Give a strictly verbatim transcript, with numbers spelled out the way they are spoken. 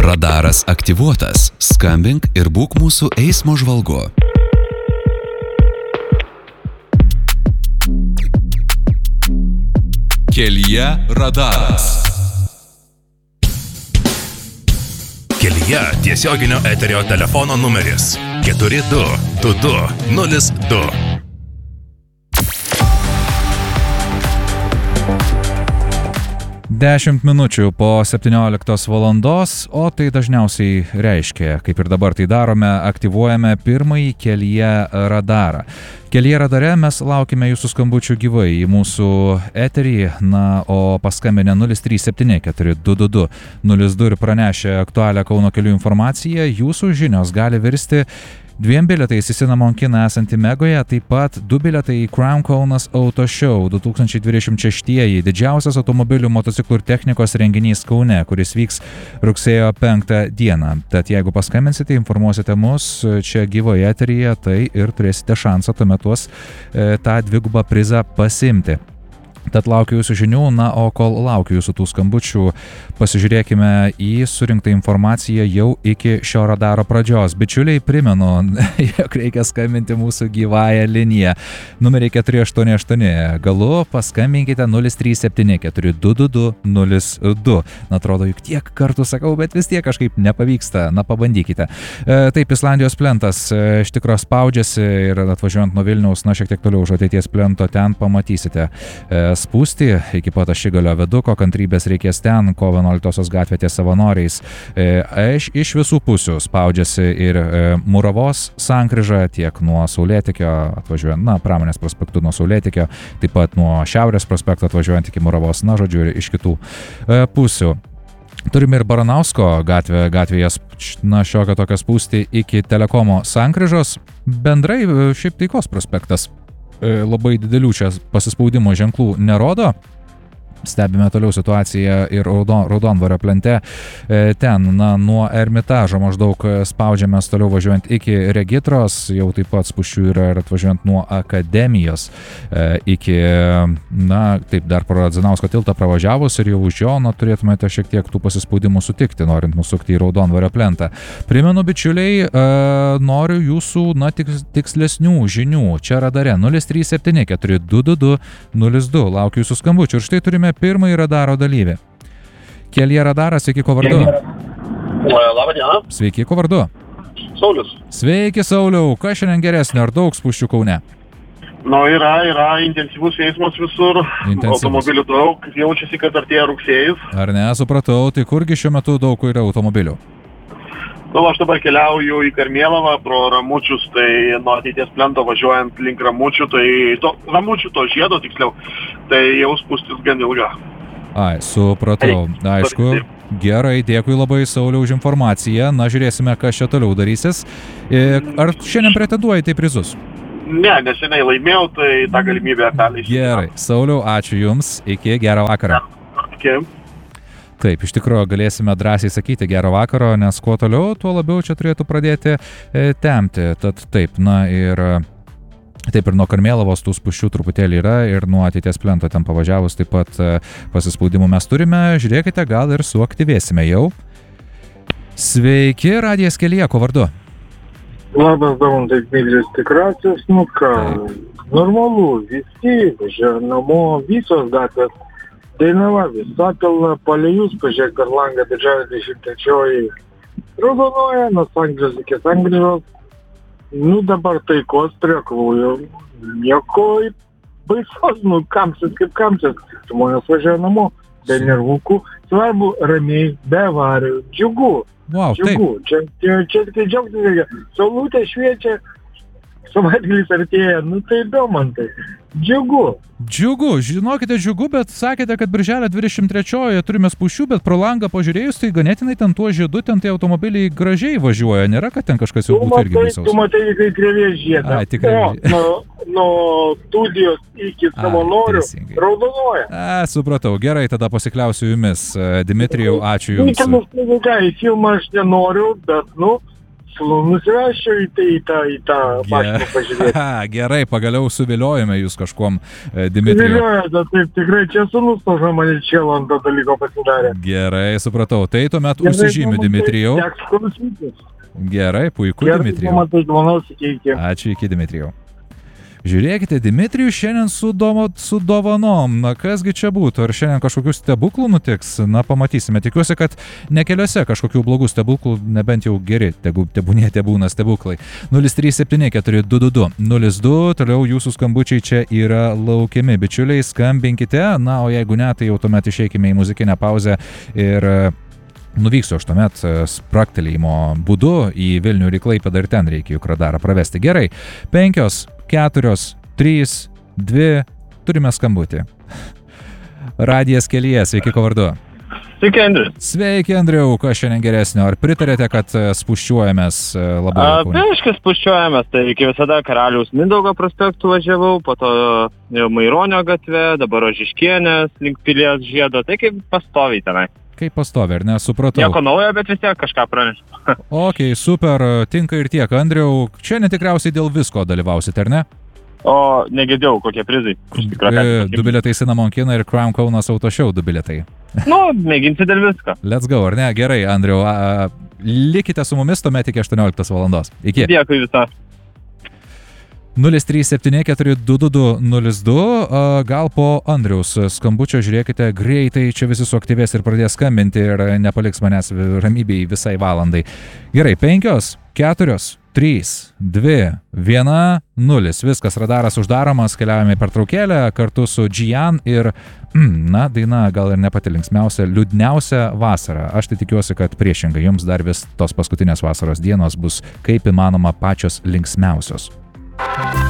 Radaras aktyvuotas. Skambink ir būk mūsų eismo žvalgu. Kelyje radaras. Kelyje tiesioginio eterio telefono numeris keturi du du du nulis du. Dešimt minučių po septynioliktos valandos, o tai dažniausiai reiškia, kaip ir dabar tai darome, aktyvuojame pirmąjį Kelyje radarą. Kelyje radare mes laukime jūsų skambučių gyvai į mūsų eterį, na, o paskambinę nulis trys septyni keturi du du du nulis du ir pranešę aktualią Kauno kelių informaciją, jūsų žinios gali virsti dviem bilietais į Cinnamon kiną esantį Megoje, taip pat du bilietai į Crown Kaunas Auto Show du tūkstančiai dvidešimt šeštieji, didžiausias automobilių, motociklų ir technikos renginys Kaune, kuris vyks rugsėjo penktą dieną. Tad jeigu paskambinsite, informuosite mus čia gyvoje eteryje, tai ir turėsite šansą tuomet tuos e, tą dvigubą prizą pasimti. Tad laukiu jūsų žinių, na, o kol laukiu jūsų tų skambučių, pasižiūrėkime į surinktą informaciją jau iki šio radaro pradžios. Bičiuliai, primenu, jog reikia skambinti mūsų gyvąją liniją. Numerį keturi aštuoni aštuoni. Galu paskambinkite nulis trys septyni keturi du du du nulis du. Na, atrodo, juk tiek kartų sakau, bet vis tiek kažkaip nepavyksta. Na, pabandykite. E, taip, Islandijos plentas e, iš tikro spaudžiasi ir atvažiuojant nuo Vilniaus, na, šiek tiek toliau už ateities plento, ten pamatysite E, spūstį iki pat Ašigalio viaduko, kantrybės reikės ten, kovo vienuoliktosios gatvė ties Savanoriais. E, iš, iš visų pusių spaudžiasi ir e, Muravos sankryža, tiek nuo Saulėtekio atvažiuojant, na, Pramonės prospektų nuo Saulėtekio, taip pat nuo Šiaurės prospekto atvažiuojant iki Muravos, na, žodžiu, ir iš kitų e, pusių. Turime ir Baranausko gatvė, gatvėje, na, šiokią tokią spūstį iki Telekomo sankryžos. Bendrai šiaip Taikos prospektas labai didelių čia pasispaudimo ženklų nerodo. Stebime toliau situaciją ir Raudon, Raudondvario plente. Ten, na, nuo Ermitažo maždaug spaudžiamės toliau važiuojant iki Regitros, jau taip pat spūsčių yra ir atvažiuojant nuo Akademijos iki, na, taip, dar pro Radzinausko tiltą pravažiavus ir jau už jo, na, turėtumėte šiek tiek tų pasispaudimų sutikti, norint nusukti į Raudondvario plentą. Primenu, bičiuliai, noriu jūsų, na, tiks, tikslesnių žinių. Čia radare nulis trys septyni keturi du du du nulis du. Laukiu jūsų skambučių. Ir štai turime pirmąjį radaro dalyvį. Kelyje radaras, sveiki, ko vardu? Labą dieną. Sveiki, ko vardu? Saulius. Sveiki, Sauliau. Kas šiandien geresnio, ar daug spūsčių Kaune? Nu, yra, yra intensyvus eismas visur, intensyvus. Automobilių daug, jaučiasi, kad artėja rugsėjus. Ar ne, supratau, tai kurgi šiuo metu daug yra automobilių? Nu, aš dabar keliauju į Karmėlavą pro Ramučius, tai nuo ateities plento važiuojant link Ramučių, tai to, Ramučių to žiedo tiksliau, tai jau spūstis gan ilga. Ai, supratau. Aišku, gerai, dėkui labai, Sauliau, už informaciją. Na, žiūrėsime, kas čia toliau darysis. Ar šiandien pretenduojate į prizus? Ne, neseniai laimėjau, tai tą galimybę perleisiu. Gerai, Sauliau, ačiū Jums, iki, gerą vakarą. Iki. Taip, iš tikrųjų galėsime drąsiai sakyti gero vakaro, nes kuo toliau, tuo labiau čia turėtų pradėti e, temti. Tad taip, na ir taip ir nuo Karmėlavos tų spūsčių truputėlį yra ir nuo ateities plento ten pavažiavus taip pat e, pasispaudimų mes turime. Žiūrėkite, gal ir suaktyvėsime jau. Sveiki, Radijas Kelyje, ko vardu? Labas, Daumantai, Dmitrijus Tikrasis, nu ką, normalu, visi važiuoja namo, visos gatvės. Dainava visa pilna, palėjus, pažiūrėk per langą, didžiausia dvidešimt trečioji raudonuoja, nuo sankryžos iki sankryžos. Nu dabar taikos prie aklųjų, nieko baisos, nu kamštis kaip kamštis. Žmonės važiuoja namo, be nervukų, svarbu ramiai, be avarijų, džiugu, wow, džiugu. Čia, čia, čia tik džiaugtis reikia, saulutė šviečia, savaitgalis artėja, nu tai Daumantai, džiugu. Džiugu, žinokite, džiugu, bet sakėte, kad birželio dvidešimt trečiojoje turime spūsčių, bet pro langą pažiūrėjus, tai ganėtinai ten tuo žiedu, ten tie automobiliai gražiai važiuoja, nėra, kad ten kažkas jau būtų irgi baisaus. Tu matai, kai krėvės žiedą. Ai, tikrai. O, nuo, nuo studijos iki Savanorių raudonuoja. A, supratau, gerai, tada pasikliausiu Jumis. Dmitrijau, ačiū Jums. Filmą aš nenoriu, bet, nu, nusivešiu į, tai, į tą, į tą mašiną pažiūrėti. Gerai, pagaliau suviliojame jūs kažkuom, Dmitrijau. Suviliojate, taip, tikrai čia sunus tos Maničėlo ant to dalyko pasidarė. Gerai, supratau. Tai tuomet užsižymiu, Dmitrijau. Gerai, puiku, Dmitrijau. Ačiū, iki, Dmitrijau. Žiūrėkite, Dmitrijus šiandien su, domo, su dovanom. Na, kasgi čia būtų? Ar šiandien kažkokių stebuklų nutiks? Na, pamatysime. Tikiuosi, kad ne keliuose kažkokių blogų stebuklų, nebent jau geri, tegu, tebūnė, tebūna stebuklai. nulis trys septyni keturi du du du nulis du, toliau jūsų skambučiai čia yra laukiami. Bičiuliai, skambinkite, na, o jeigu ne, tai jau tuomet išeikime į muzikinę pauzę ir nuvyksiu aš tuomet spraktelėjimo būdu į Vilnių ir į Klaipėdą ir ten reikia juk radarą pravesti. Gerai, penkios, keturios, trys, dvi, turime skambutį. Radijas kelyje, sveiki, ko vardu? Sveiki, Andrius. Sveiki, Andriau, kas šiandien geresnio? Ar pritarėte, kad spuščiuojamės labai? Aiškiai spuščiuojamės, tai iki visada Karaliaus Mindaugo prospektų važiavau, po to Maironio gatve, dabar Ožiškienės, link Pilies žiedo, tai kaip pastoviai tenai. Kaip pastovi, ar ne? Supratau. Nieko naujo, bet vis tiek kažką pranešu. Ok, super, tinka ir tiek. Andriau, čia netikriausiai dėl visko dalyvausite, ar ne? O negirdėjau, kokie prizai. Du bilietai Cinnamon Kiną ir Crown Kaunas Autoshow du bilietai. Nu, mėginsi dėl visko. Let's go, ar ne? Gerai, Andriau, a, likite su mumis tuomet iki aštuonioliktos valandos. Iki. Dėkui visą. nulis trys septyni keturi du du du nulis du, gal po Andriaus skambučio žiūrėkite greitai, čia visi suaktyvės ir pradės skambinti ir nepaliks manęs ramybėj visai valandai. Gerai, penkios, keturios, trys, dvi, viena, nulis. Viskas, radaras uždaromas, keliaujame į pertraukėlę kartu su Gian ir, na, daina gal ir ne pati linksmiausia, liūdniausia vasara. Aš tai tikiuosi, kad priešingai jums dar vis tos paskutinės vasaros dienos bus kaip įmanoma pačios linksmiausios.